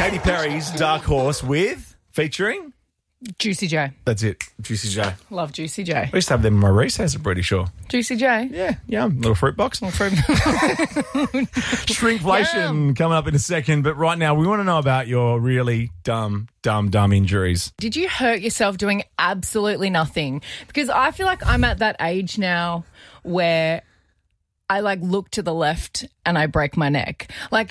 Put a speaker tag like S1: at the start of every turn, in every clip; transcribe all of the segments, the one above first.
S1: Katy Perry's Dark Horse featuring?
S2: Juicy J.
S1: That's it, Juicy J.
S2: Love Juicy J.
S1: We used to have them in my recess, I'm pretty sure.
S2: Juicy J.
S1: Yeah, yum. Little fruit box. Shrinkflation
S2: Yum.
S1: coming up in a second, but right now we want to know about your really dumb injuries.
S2: Did you hurt yourself doing absolutely nothing? Because I feel like I'm at that age now where I look to the left and I break my neck.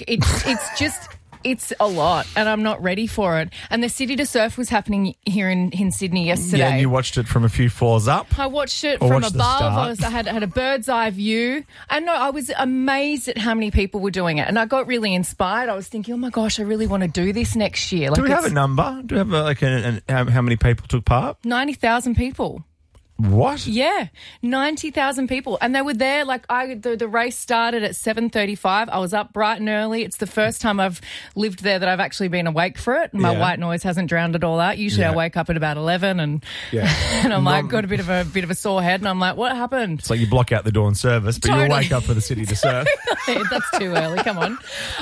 S2: It's a lot and I'm not ready for it. And the City to Surf was happening here in Sydney yesterday.
S1: Yeah, and you watched it from a few floors up.
S2: I watched it
S1: Or
S2: from
S1: watched the
S2: above.
S1: start.
S2: I had a bird's eye view. And no, I was amazed at how many people were doing it. And I got really inspired. I was thinking, oh my gosh, I really want to do this next year.
S1: Do we have a number? Do we have how many people took part?
S2: 90,000 people.
S1: What?
S2: Yeah, 90,000 people. And they were there, the race started at 7:35. I was up bright and early. It's the first time I've lived there that I've actually been awake for it. My white noise hasn't drowned it all out. Usually I wake up at about 11 and and I'm got a bit of a sore head and I'm like, what happened?
S1: It's like you block out the dawn service, but
S2: Totally.
S1: you wake up for the City to Surf.
S2: That's too early. Come on.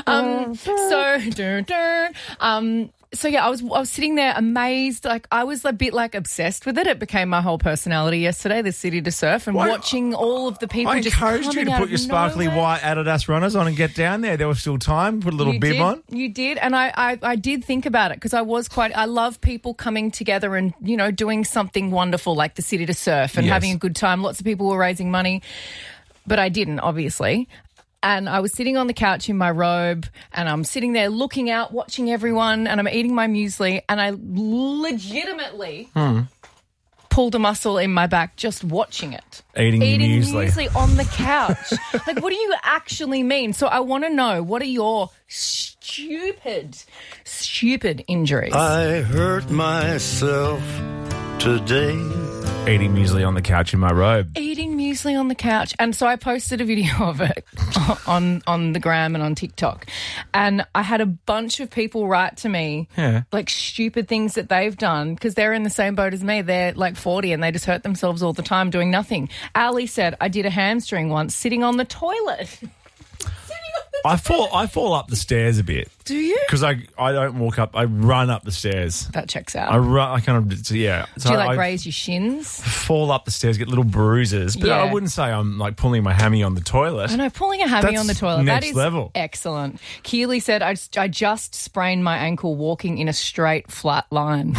S2: So yeah, I was sitting there amazed. I was a bit obsessed with it. It became my whole personality yesterday, the City to Surf, and watching all of the people
S1: I
S2: just
S1: encouraged you
S2: coming
S1: to
S2: out
S1: put
S2: of
S1: your sparkly
S2: nowhere.
S1: white Adidas runners on and get down there. There was still time. Put a little bib on.
S2: You did, and I did think about it because I love people coming together and, doing something wonderful like the City to Surf and having a good time. Lots of people were raising money, but I didn't, obviously. And I was sitting on the couch in my robe and I'm sitting there looking out, watching everyone, and I'm eating my muesli, and I legitimately pulled a muscle in my back just watching it.
S1: Eating
S2: muesli on the couch. What do you actually mean? So I want to know, what are your stupid injuries?
S3: I hurt myself today.
S1: Eating muesli on the couch in my robe.
S2: Eating muesli on the couch. And so I posted a video of it on the gram and on TikTok. And I had a bunch of people write to me, stupid things that they've done because they're in the same boat as me. They're 40 and they just hurt themselves all the time doing nothing. Ali said, I did a hamstring once sitting on the toilet.
S1: I fall up the stairs a bit.
S2: Do you?
S1: Because I don't walk up. I run up the stairs.
S2: That checks out.
S1: I run. I kind of yeah. So
S2: Do you
S1: I
S2: raise your shins?
S1: fall up the stairs, get little bruises. But
S2: Yeah.
S1: I wouldn't say I'm pulling my hammy on the toilet.
S2: I know, pulling a hammy
S1: That's
S2: on the toilet.
S1: next
S2: that is
S1: level.
S2: Excellent. Keely said, I just sprained my ankle walking in a straight, flat line.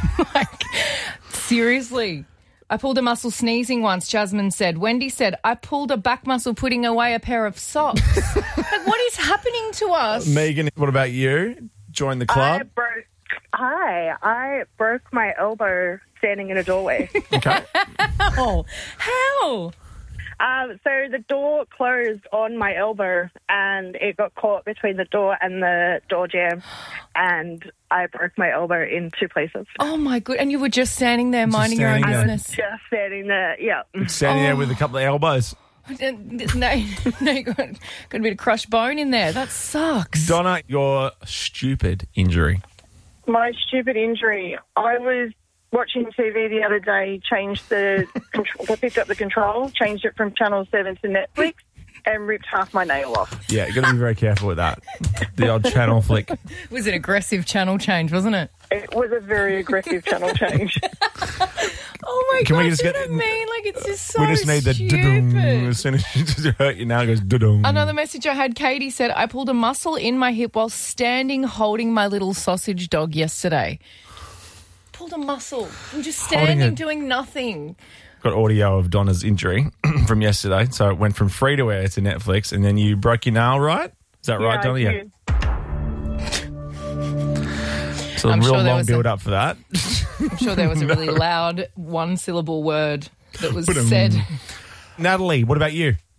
S2: Seriously. I pulled a muscle sneezing once, Jasmine said. Wendy said, I pulled a back muscle putting away a pair of socks. What is happening to us?
S1: Megan, what about you? Join the club?
S4: I broke my elbow standing in a doorway.
S1: Okay.
S2: How?
S4: So the door closed on my elbow and it got caught between the door and the door jamb, and I broke my elbow in two places.
S2: Oh, my God. And you were just standing there minding your own
S1: standing there.
S2: business.
S4: Just standing there, yeah.
S1: Standing there with a couple of elbows.
S2: No, you got a bit of crushed bone in there. That sucks.
S1: Donna, your stupid injury.
S5: My stupid injury. I was watching TV the other day, changed the control, I picked up the control, changed it from Channel 7 to Netflix, and ripped half my nail off.
S1: Yeah, you've got to be very careful with that. The odd channel flick.
S2: It was an aggressive channel change, wasn't it?
S5: It was a very aggressive channel change.
S2: Oh, my
S1: Can we
S2: God,
S1: just
S2: you know
S1: get-
S2: what I mean? It's just so
S1: We just need the dudung.
S2: stupid.
S1: As soon as you hurt you now, it goes dudung.
S2: Another message I had, Katie said, I pulled a muscle in my hip while standing holding my little sausage dog yesterday. Pulled a muscle from just standing, doing nothing.
S1: Got audio of Donna's injury from yesterday. So it went from free to air to Netflix, and then you broke your nail, right? Is that right, Donna?
S5: Yeah.
S1: So a
S2: I'm
S1: real
S2: sure there
S1: long
S2: was
S1: build up for that.
S2: I'm sure there was a really loud one-syllable word that was said.
S1: Natalie, what about you?